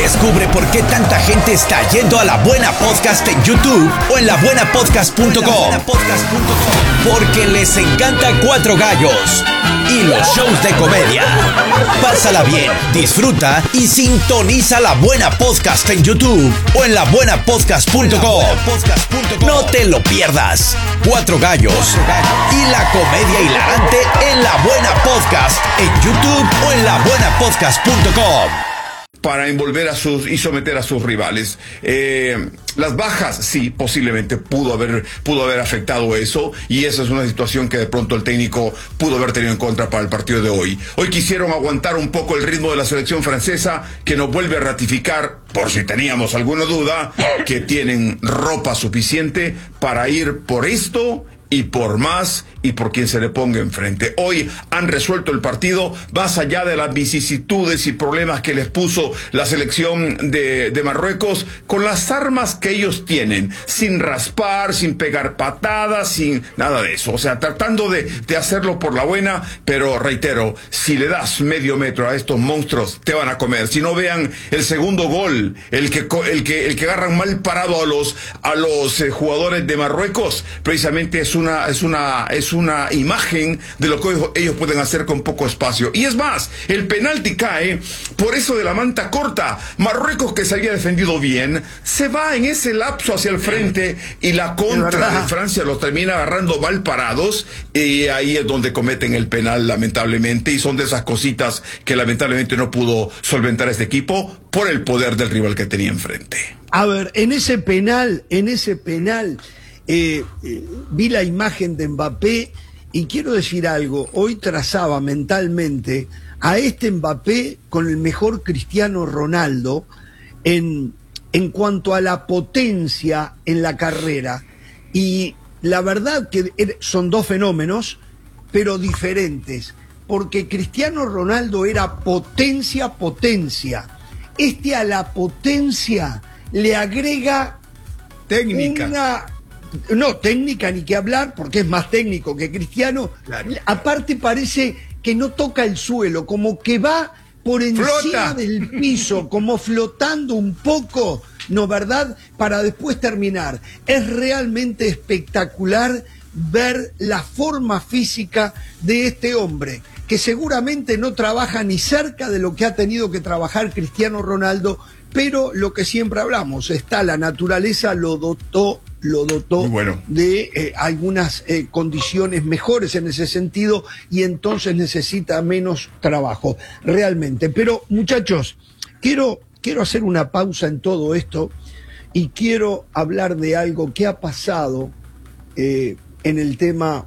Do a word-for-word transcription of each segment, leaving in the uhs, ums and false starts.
Descubre por qué tanta gente está yendo a La Buena Podcast en YouTube o en la buena podcast punto com. Porque les encanta Cuatro Gallos y los shows de comedia. Pásala bien, disfruta y sintoniza La Buena Podcast en YouTube o en la buena podcast punto com. No te lo pierdas. Cuatro Gallos y la comedia hilarante en La Buena Podcast en YouTube o en la buena podcast punto com. Para envolver a sus y someter a sus rivales. Eh, las bajas, sí, posiblemente pudo haber, pudo haber afectado eso, y esa es una situación que de pronto el técnico pudo haber tenido en contra para el partido de hoy. Hoy quisieron aguantar un poco el ritmo de la selección francesa, que nos vuelve a ratificar, por si teníamos alguna duda, que tienen ropa suficiente para ir por esto y por más, y por quien se le ponga enfrente. Hoy han resuelto el partido más allá de las vicisitudes y problemas que les puso la selección de, de Marruecos, con las armas que ellos tienen, sin raspar, sin pegar patadas, sin nada de eso. O sea, tratando de, de hacerlo por la buena, pero reitero, si le das medio metro a estos monstruos, te van a comer. Si no, vean el segundo gol, el que, el que, el que agarran mal parado a los, a los eh, jugadores de Marruecos, precisamente es un Una, es una es una imagen de lo que ellos pueden hacer con poco espacio. Y es más, el penalti cae por eso de la manta corta. Marruecos, que se había defendido bien, se va en ese lapso hacia el frente, y la contra de Francia los termina agarrando mal parados, y ahí es donde cometen el penal, lamentablemente, y son de esas cositas que lamentablemente no pudo solventar este equipo por el poder del rival que tenía enfrente. A ver, en ese penal, en ese penal Eh, eh, vi la imagen de Mbappé y quiero decir algo. Hoy trazaba mentalmente a este Mbappé con el mejor Cristiano Ronaldo en, en cuanto a la potencia en la carrera, y la verdad que son dos fenómenos pero diferentes, porque Cristiano Ronaldo era potencia, potencia. Este a la potencia le agrega técnica. Una No, técnica ni que hablar, porque es más técnico que Cristiano. Claro. Aparte parece que no toca el suelo, como que va por encima Flota. del piso, como flotando un poco, ¿no, verdad? Para después terminar. Es realmente espectacular ver la forma física de este hombre, que seguramente no trabaja ni cerca de lo que ha tenido que trabajar Cristiano Ronaldo, pero lo que siempre hablamos, está la naturaleza, lo dotó lo dotó bueno. de eh, algunas eh, condiciones mejores en ese sentido, y entonces necesita menos trabajo, realmente. Pero, muchachos, quiero, quiero hacer una pausa en todo esto y quiero hablar de algo que ha pasado eh, en el tema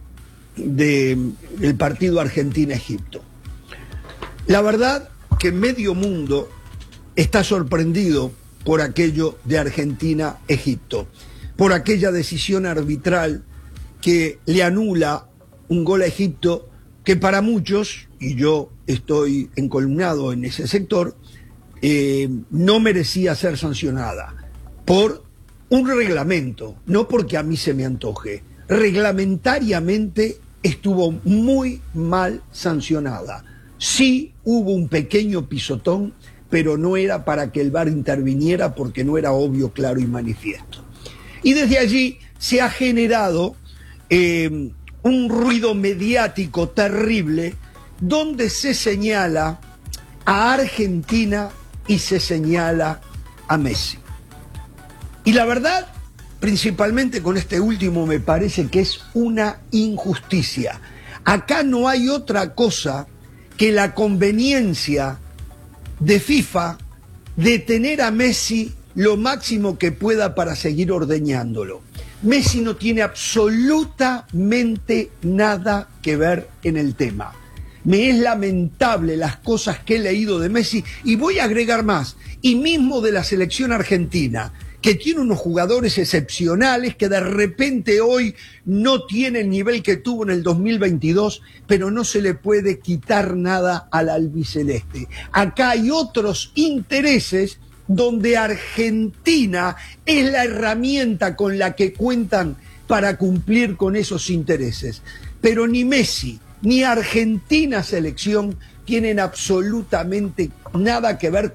de, del partido Argentina-Egipto. La verdad que medio mundo está sorprendido por aquello de Argentina-Egipto, por aquella decisión arbitral que le anula un gol a Egipto, que para muchos, y yo estoy encolumnado en ese sector, eh, no merecía ser sancionada por un reglamento, no porque a mí se me antoje. Reglamentariamente estuvo muy mal sancionada. Sí hubo un pequeño pisotón, pero no era para que el V A R interviniera, porque no era obvio, claro y manifiesto. Y desde allí se ha generado eh, un ruido mediático terrible, donde se señala a Argentina y se señala a Messi. Y la verdad, principalmente con este último, me parece que es una injusticia. Acá no hay otra cosa que la conveniencia de FIFA de tener a Messi lo máximo que pueda para seguir ordeñándolo. Messi no tiene absolutamente nada que ver en el tema. Me es lamentable las cosas que he leído de Messi, y voy a agregar más, y mismo de la selección argentina, que tiene unos jugadores excepcionales que de repente hoy no tiene el nivel que tuvo en el dos mil veintidós, pero no se le puede quitar nada al albiceleste. Acá hay otros intereses donde Argentina es la herramienta con la que cuentan para cumplir con esos intereses. Pero ni Messi ni Argentina selección tienen absolutamente nada que ver